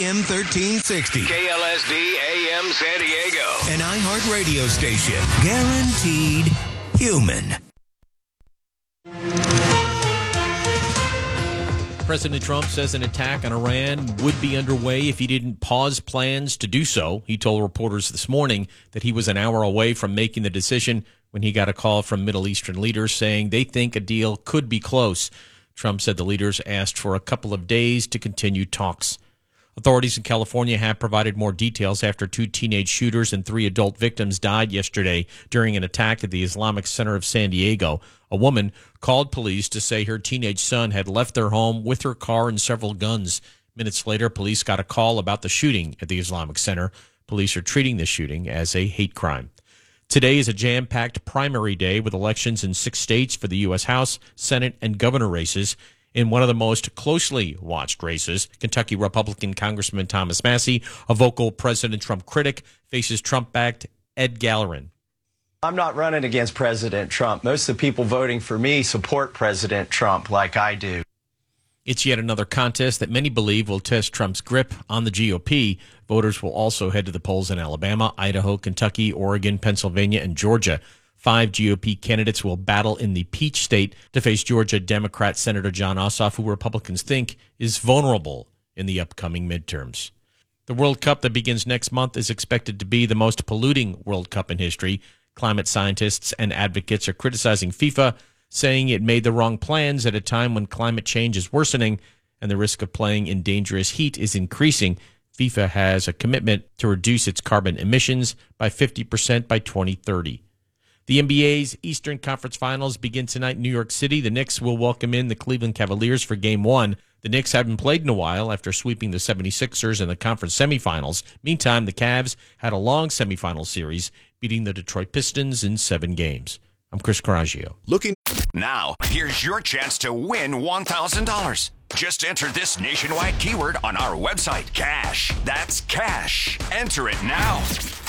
AM 1360. KLSD AM San Diego. An iHeart radio station. Guaranteed human. President Trump says an attack on Iran would be underway if he didn't pause plans to do so. He told reporters this morning that he was an hour away from making the decision when he got a call from Middle Eastern leaders saying they think a deal could be close. Trump said the leaders asked for a couple of days to continue talks. Authorities in California have provided more details after 2 teenage shooters and 3 adult victims died yesterday during an attack at the Islamic Center of San Diego. A woman called police to say her teenage son had left their home with her car and several guns. Minutes later, police got a call about the shooting at the Islamic Center. Police are treating the shooting as a hate crime. Today is a jam-packed primary day with elections in 6 states for the U.S. House, Senate, and governor races. In one of the most closely watched races, Kentucky Republican Congressman Thomas Massie, a vocal President Trump critic, faces Trump-backed Ed Gallerin. I'm not running against President Trump. Most of the people voting for me support President Trump like I do. It's yet another contest that many believe will test Trump's grip on the GOP. Voters will also head to the polls in Alabama, Idaho, Kentucky, Oregon, Pennsylvania, and Georgia. 5 GOP candidates will battle in the Peach State to face Georgia Democrat Senator Jon Ossoff, who Republicans think is vulnerable in the upcoming midterms. The World Cup that begins next month is expected to be the most polluting World Cup in history. Climate scientists and advocates are criticizing FIFA, saying it made the wrong plans at a time when climate change is worsening and the risk of playing in dangerous heat is increasing. FIFA has a commitment to reduce its carbon emissions by 50% by 2030. The NBA's Eastern Conference Finals begin tonight in New York City. The Knicks will welcome in the Cleveland Cavaliers for Game 1. The Knicks haven't played in a while after sweeping the 76ers in the conference semifinals. Meantime, the Cavs had a long semifinal series, beating the Detroit Pistons in 7 games. I'm Chris Coraggio. Now, here's your chance to win $1,000. Just enter this nationwide keyword on our website, cash. That's cash. Enter it now.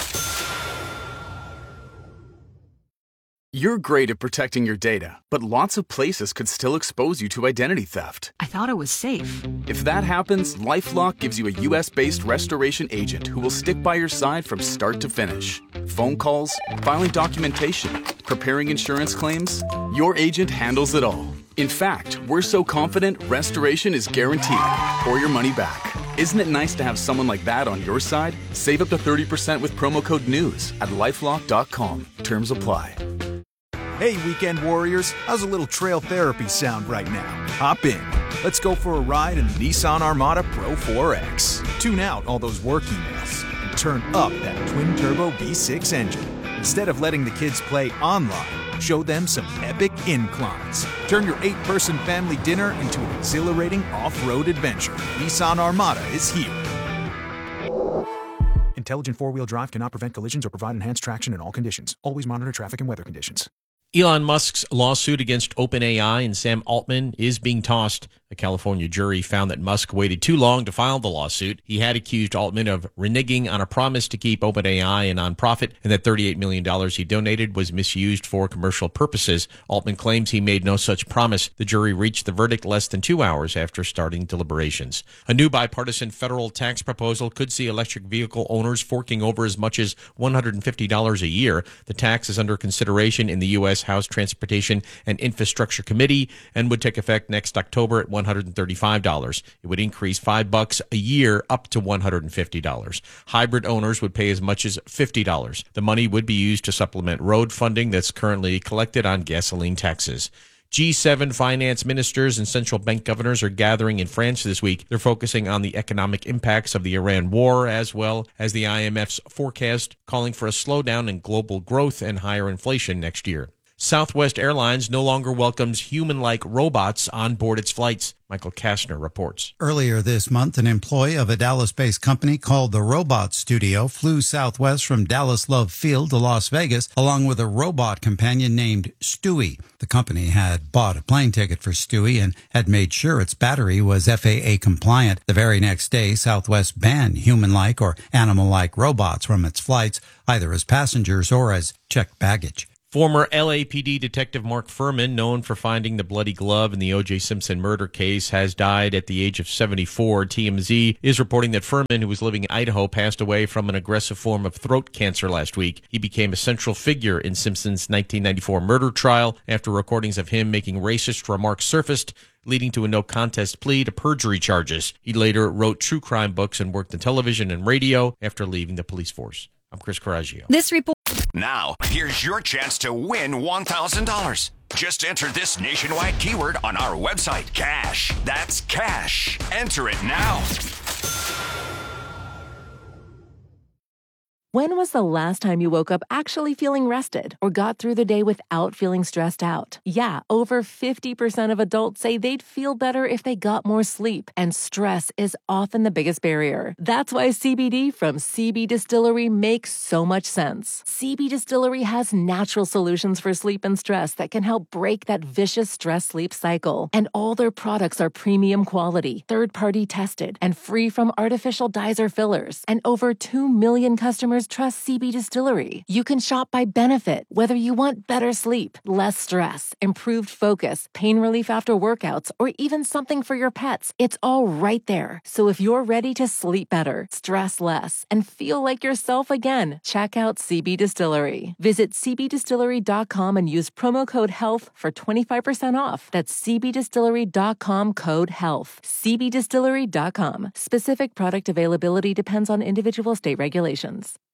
You're great at protecting your data, but lots of places could still expose you to identity theft. I thought it was safe. If that happens, LifeLock gives you a U.S.-based restoration agent who will stick by your side from start to finish. Phone calls, filing documentation, preparing insurance claims, your agent handles it all. In fact, we're so confident restoration is guaranteed or your money back. Isn't it nice to have someone like that on your side? Save up to 30% with promo code NEWS at LifeLock.com. Terms apply. Hey, weekend warriors, how's a little trail therapy sound right now? Hop in. Let's go for a ride in the Nissan Armada Pro 4X. Tune out all those work emails and turn up that twin-turbo V6 engine. Instead of letting the kids play online, show them some epic inclines. Turn your 8-person family dinner into an exhilarating off-road adventure. Nissan Armada is here. Intelligent four-wheel drive cannot prevent collisions or provide enhanced traction in all conditions. Always monitor traffic and weather conditions. Elon Musk's lawsuit against OpenAI and Sam Altman is being tossed. A California jury found that Musk waited too long to file the lawsuit. He had accused Altman of reneging on a promise to keep OpenAI a nonprofit, and that $38 million he donated was misused for commercial purposes. Altman claims he made no such promise. The jury reached the verdict less than 2 hours after starting deliberations. A new bipartisan federal tax proposal could see electric vehicle owners forking over as much as $150 a year. The tax is under consideration in the U.S. House Transportation and Infrastructure Committee and would take effect next October at $135. It would increase $5 a year up to $150. Hybrid owners would pay as much as $50. The money would be used to supplement road funding that's currently collected on gasoline taxes. G7 finance ministers and central bank governors are gathering in France this week. They're focusing on the economic impacts of the Iran war, as well as the IMF's forecast calling for a slowdown in global growth and higher inflation next year. Southwest Airlines no longer welcomes human-like robots on board its flights. Michael Kastner reports. Earlier this month, an employee of a Dallas-based company called the Robot Studio flew Southwest from Dallas Love Field to Las Vegas, along with a robot companion named Stewie. The company had bought a plane ticket for Stewie and had made sure its battery was FAA compliant. The very next day, Southwest banned human-like or animal-like robots from its flights, either as passengers or as checked baggage. Former LAPD Detective Mark Furman, known for finding the bloody glove in the O.J. Simpson murder case, has died at the age of 74. TMZ is reporting that Furman, who was living in Idaho, passed away from an aggressive form of throat cancer last week. He became a central figure in Simpson's 1994 murder trial after recordings of him making racist remarks surfaced, leading to a no-contest plea to perjury charges. He later wrote true crime books and worked in television and radio after leaving the police force. I'm Chris Coraggio. This report. Now, here's your chance to win $1,000. Just enter this nationwide keyword on our website, Cash. That's cash. Enter it now. When was the last time you woke up actually feeling rested or got through the day without feeling stressed out? Yeah, over 50% of adults say they'd feel better if they got more sleep, and stress is often the biggest barrier. That's why CBD from CB Distillery makes so much sense. CB Distillery has natural solutions for sleep and stress that can help break that vicious stress-sleep cycle. And all their products are premium quality, third-party tested, and free from artificial dyes or fillers. And over 2 million customers trust CB Distillery. You can shop by benefit, whether you want better sleep, less stress, improved focus, pain relief after workouts, or even something for your pets. It's all right there. So if you're ready to sleep better, stress less, and feel like yourself again, check out CB Distillery. Visit cbdistillery.com and use promo code HEALTH for 25% off. That's cbdistillery.com, code HEALTH. cbdistillery.com. Specific product availability depends on individual state regulations.